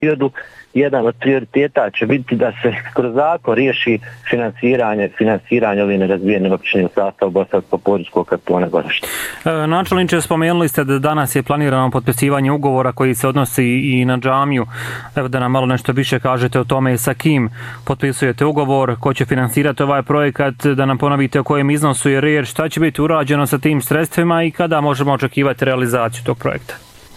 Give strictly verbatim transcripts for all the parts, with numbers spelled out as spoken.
periodu. Jedan od prioriteta će biti da se kroz zakon riješi finansiranje, finansiranje ove nerazvijene općine u sastavu Bosansko-Požeškog kantona Goražde. E, načelniče, spomenuli ste da danas je planirano potpisivanje ugovora koji se odnosi i na džamiju. Evo da nam malo nešto više kažete o tome sa kim potpisujete ugovor, ko će finansirati ovaj projekat, da nam ponovite o kojem iznosu je riječ, šta će biti urađeno sa tim sredstvima i kada možemo očekivati realizaciju tog projekta.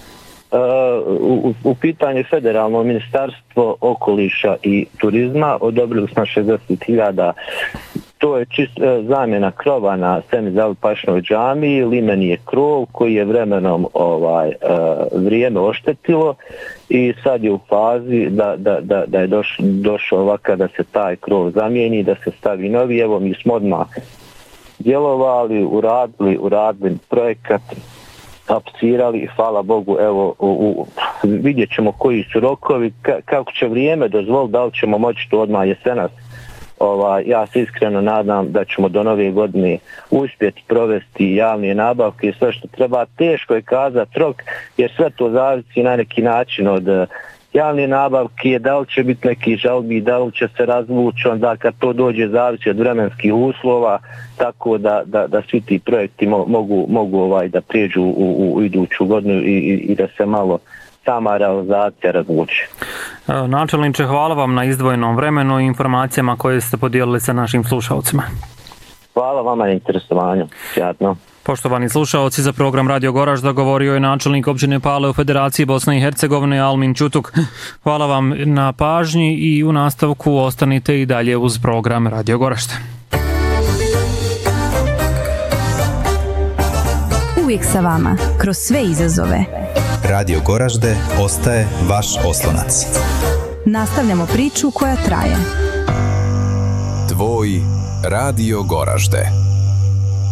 U, u pitanju federalno ministarstvo okoliša i turizma odobrili smo šezdeset hiljada. To je čist, zamjena krova na Semizalupašnoj džamiji, limeni je krov koji je vremenom ovaj vrijeme oštetilo i sad je u fazi da, da, da, da je doš, došao ovakav da se taj krov zamijeni, da se stavi novi. Evo mi smo odmah djelovali, uradili, uradili projekat, aplicirali i hvala Bogu, evo u, u, vidjet ćemo koji su rokovi, ka, kako će vrijeme dozvoliti, da li ćemo moći to odmah jesenas. Ovaj, ja se iskreno nadam da ćemo do nove godine uspjeti provesti javne nabavke i sve što treba. Teško je kazati rok, jer sve to zavisi na neki način od javne nabavke, da li će biti neki žalbi, da li će se razvući, onda kad to dođe zavisi od vremenskih uslova, tako da, da, da svi ti projekti mo, mogu, mogu ovaj, da prijeđu u, u iduću godinu i, i, i da se malo sama realizacija razvuči. Načelniče, hvala vam na izdvojenom vremenu i informacijama koje ste podijelili sa našim slušalcima. Hvala vama na interesovanju. Sjatno. Poštovani slušalci, za program Radio Goražda govorio je načelnik općine Pale u Federaciji Bosne i Hercegovine Almin Čutuk. Hvala vam na pažnji i u nastavku ostanite i dalje uz program Radio Goražda. Uvijek sa vama, kroz sve izazove. Radio Goražde ostaje vaš oslonac. Nastavljamo priču koja traje. Tvoj Radio Goražde.